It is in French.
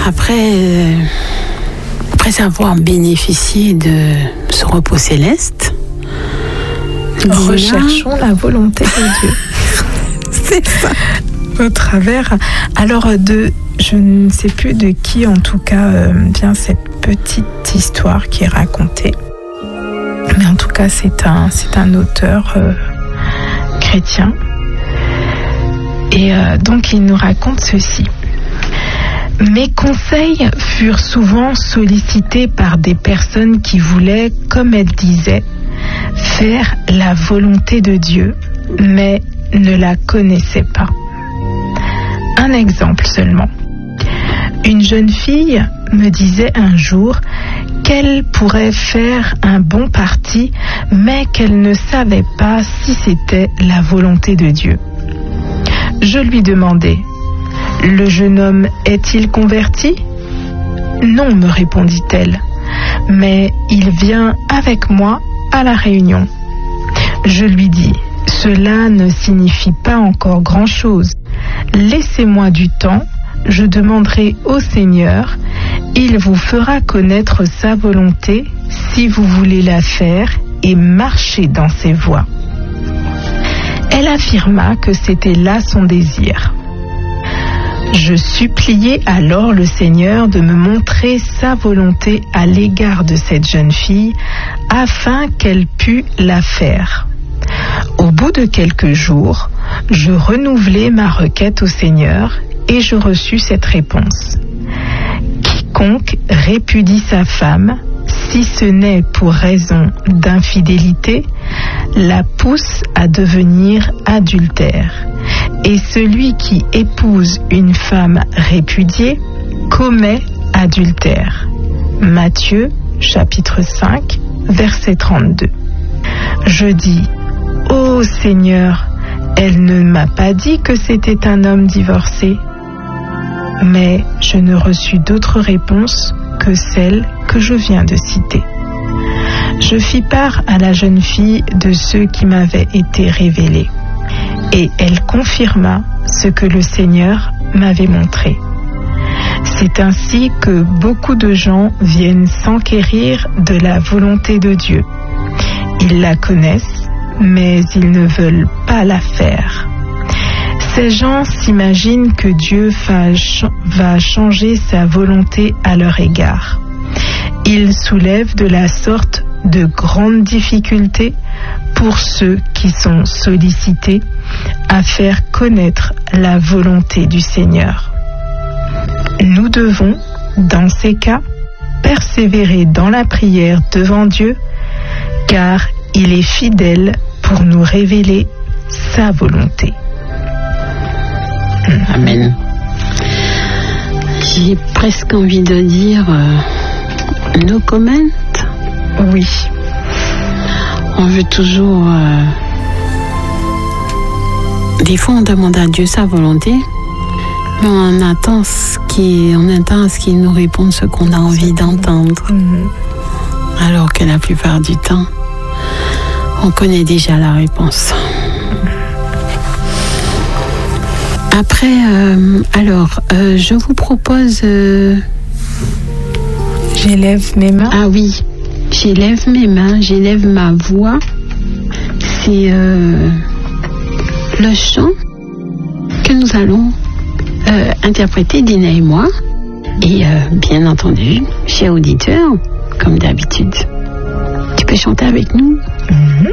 Après avoir bénéficié de ce repos céleste, recherchons la volonté de Dieu. C'est ça. Au travers, alors je ne sais plus de qui en tout cas vient cette petite histoire qui est racontée, mais en tout cas c'est un auteur chrétien, et donc il nous raconte ceci. Mes conseils furent souvent sollicités par des personnes qui voulaient, comme elle disait, faire la volonté de Dieu, mais ne la connaissaient pas. Un exemple seulement. Une jeune fille me disait un jour qu'elle pourrait faire un bon parti, mais qu'elle ne savait pas si c'était la volonté de Dieu. Je lui demandai: le jeune homme est-il converti ? Non, me répondit-elle, mais il vient avec moi à la réunion. Je lui dis: cela ne signifie pas encore grand-chose. Laissez-moi du temps, je demanderai au Seigneur, il vous fera connaître sa volonté si vous voulez la faire et marcher dans ses voies. Elle affirma que c'était là son désir. Je suppliai alors le Seigneur de me montrer sa volonté à l'égard de cette jeune fille afin qu'elle pût la faire. Au bout de quelques jours, je renouvelai ma requête au Seigneur et je reçus cette réponse. Quiconque répudie sa femme, si ce n'est pour raison d'infidélité, la pousse à devenir adultère. Et celui qui épouse une femme répudiée commet adultère. Matthieu, chapitre 5, verset 32. Je dis: ô Seigneur, elle ne m'a pas dit que c'était un homme divorcé. Mais je ne reçus d'autre réponse que celle que je viens de citer. Je fis part à la jeune fille de ce qui m'avait été révélé, et elle confirma ce que le Seigneur m'avait montré. C'est ainsi que beaucoup de gens viennent s'enquérir de la volonté de Dieu. Ils la connaissent, mais ils ne veulent pas la faire. Ces gens s'imaginent que Dieu va changer sa volonté à leur égard. Ils soulèvent de la sorte de grandes difficultés pour ceux qui sont sollicités à faire connaître la volonté du Seigneur. Nous devons, dans ces cas, persévérer dans la prière devant Dieu, car il est fidèle pour nous révéler sa volonté. Amen. J'ai presque envie de dire no comment. Oui. On veut toujours... Des fois, on demande à Dieu sa volonté, mais on attend à ce qu'il nous réponde ce qu'on a envie d'entendre. Alors que la plupart du temps, on connaît déjà la réponse. Après, je vous propose... J'élève mes mains. Ah oui, j'élève mes mains, j'élève ma voix. C'est le chant que nous allons interpréter, Dina et moi. Et bien entendu, chers auditeurs, comme d'habitude, tu peux chanter avec nous.